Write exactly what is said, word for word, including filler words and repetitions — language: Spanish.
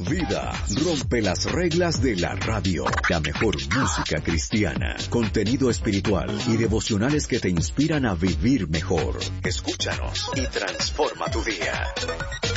vida. Rompe las reglas de la radio. La mejor música cristiana, contenido espiritual y devocionales que te inspiran a vivir mejor. Escúchanos y transforma tu día.